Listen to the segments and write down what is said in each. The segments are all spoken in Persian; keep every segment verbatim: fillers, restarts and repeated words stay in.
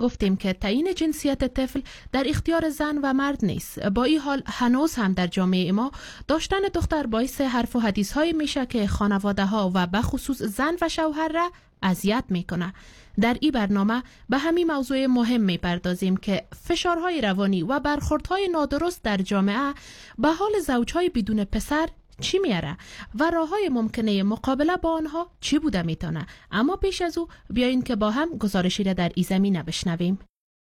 گفتیم که تعیین جنسیت طفل در اختیار زن و مرد نیست. با این حال هنوز هم در جامعه ما داشتن دختر باعث حرف و حدیث های میشه که خانواده ها و به خصوص زن و شوهر را اذیت میکنه. در این برنامه به همین موضوع مهم میپردازیم که فشارهای روانی و برخوردهای نادرست در جامعه به حال زوجهای بدون پسر چی میاره و راههای ممکنه مقابله با آنها چی بوده میتونه. اما پیش از او بیاین که با هم گزارشی را در این زمینه بشنویم.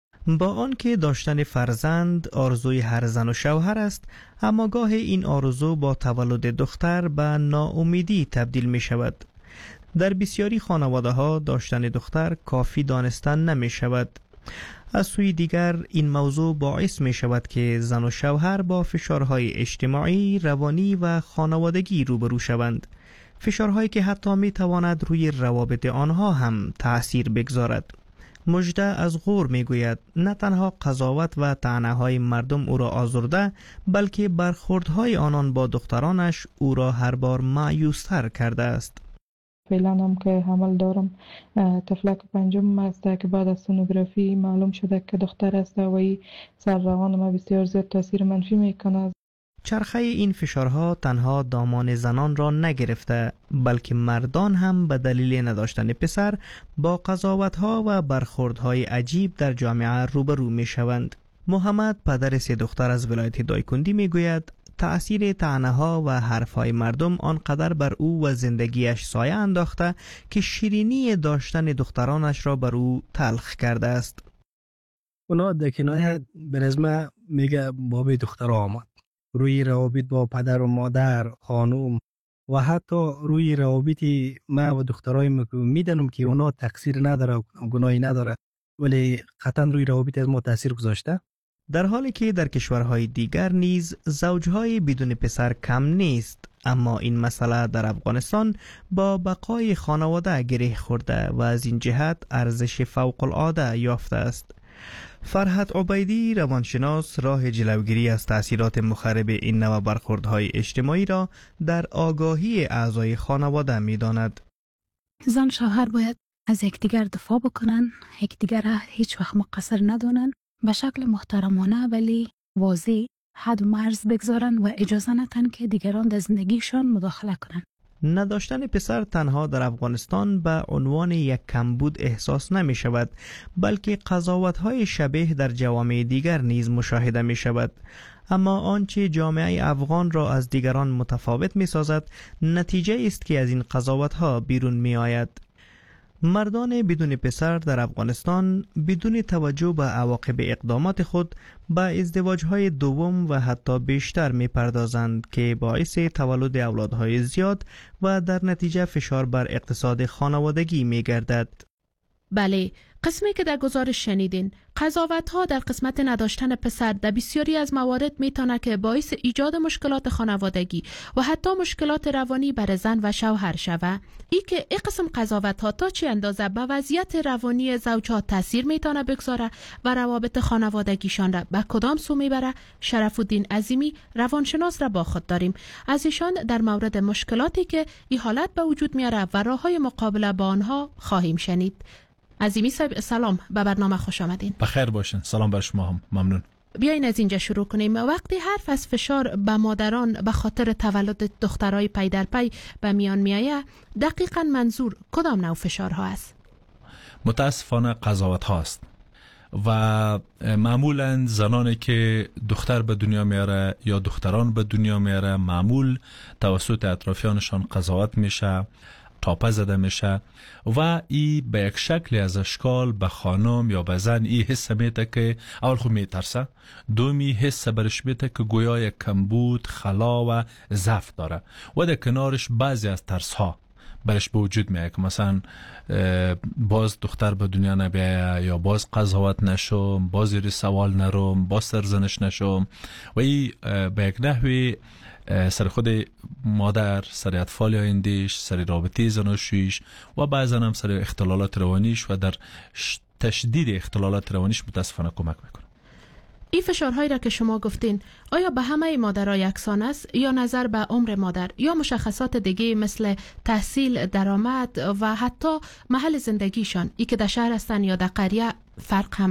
با آنکه داشتن فرزند آرزوی هر زن و شوهر است، اما گاه این آرزو با تولد دختر به ناامیدی تبدیل می شود. در بسیاری خانواده ها داشتن دختر کافی دانستن نمی شود. از سوی دیگر این موضوع باعث می شود که زن و شوهر با فشارهای اجتماعی، روانی و خانوادگی روبرو شوند. فشارهایی که حتی می تواند روی روابط آنها هم تأثیر بگذارد. مژده از غور می گوید نه تنها قضاوت و طعنه های مردم او را آزرده، بلکه برخوردهای آنان با دخترانش او را هر بار مایوستر کرده است. فعلا هم که حمل دارم، طفلک پنجم است که بعد از سونوگرافی معلوم شده که دختر است و این سر روان ما بسیار زیاد تاثیر منفی میکنه. چرخه این فشارها تنها دامان زنان را نگرفته، بلکه مردان هم به دلیل نداشتن پسر با قضاوتها و برخوردهای عجیب در جامعه روبرو می شوند. محمد، پدر سه دختر از ولایت دایکندی می گوید تأثیر طعنه‌ها و حرفهای مردم آنقدر بر او و زندگیش سایه انداخته که شیرینی داشتن دخترانش را بر او تلخ کرده است. اونا در کنایه به نظم میگه باب دختر آمد روی روابط با پدر و مادر، خانوم و حتی روی روابط ما و دخترای میدونم که اونا تقصیر نداره و گناهی نداره، ولی قطعا روی روابط از ما تاثیر گذاشته. در حالی که در کشورهای دیگر نیز زوجهای بدون پسر کم نیست، اما این مسئله در افغانستان با بقای خانواده گره خورده و از این جهت ارزش فوق العاده یافته است. فرحت عبیدی، روانشناس، راه جلوگیری از تأثیرات مخرب این نوع برخوردهای اجتماعی را در آگاهی اعضای خانواده می داند. زن شوهر باید از یکدیگر دفاع بکنن، یکدیگر را هیچ وقت مقصر ندونن، به شکل محترمانه ولی واضح حد و مرز بگذارن و اجازه ندن که دیگران در زندگیشان مداخله کنن. نداشتن پسر تنها در افغانستان به عنوان یک کمبود احساس نمی شود، بلکه قضاوت‌های شبیه در جوامع دیگر نیز مشاهده می شود. اما آنچه جامعه افغان را از دیگران متفاوت می سازد، نتیجه است که از این قضاوت‌ها بیرون می آید. مردان بدون پسر در افغانستان بدون توجه به عواقب اقدامات خود به ازدواج‌های دوم و حتی بیشتر می‌پردازند که باعث تولد اولادهای زیاد و در نتیجه فشار بر اقتصاد خانوادگی می‌گردد. بله، قسمی که در گزارش شنیدین، قضاوت‌ها در قسمت نداشتن پسر در بسیاری از موارد میتونه که باعث ایجاد مشکلات خانوادگی و حتی مشکلات روانی بر زن و شوهر شوه. ای که این قسم قضاوت‌ها تا چه اندازه به وضعیت روانی زوجها تاثیر میتونه بگذاره و روابط خانوادگیشان را به کدام سو میبره، شرف الدین عظیمی روانشناس را با خود داریم. از ایشان در مورد مشکلاتی که این حالت به وجود میاره و راههای مقابله با آنها خواهیم شنید. عظیمی صاحب سلام، به برنامه خوش آمدین. بخیر باشین. سلام بر شما هم. ممنون. بیاین از اینجا شروع کنیم. وقتی حرف از فشار به مادران به خاطر تولد دخترای پی در پی به میان میآید، دقیقاً منظور کدام نوع فشارها است؟ متاسفانه قضاوت هاست و معمولا زنانی که دختر به دنیا میاره یا دختران به دنیا میاره معمول توسط اطرافیانشان قضاوت میشه، تاپه زده میشه و ای به یک شکلی از اشکال به خانم یا به زن ای حس میده که اول خود میترسه، دومی حس برش میده که گویا یک کمبود، خلا و ضعف داره و در کنارش بعضی از ترس ها برش به وجود میاد که مثلا باز دختر به دنیا نبیایه یا باز قضاوت نشم، باز زیر سوال نروم، باز سرزنش نشم و ای به یک نحوی سر خود مادر، سر اطفال آیندهش، سر رابطه زناشویش و بعضا هم سر اختلالات روانیش و در تشدید اختلالات روانیش متاسفانه کمک میکنه. این فشارهایی را که شما گفتین آیا به همه مادرها یکسان است یا نظر به عمر مادر یا مشخصات دیگه مثل تحصیل، درآمد و حتی محل زندگیشان، ای که در شهر هستن یا در قریه فرق هم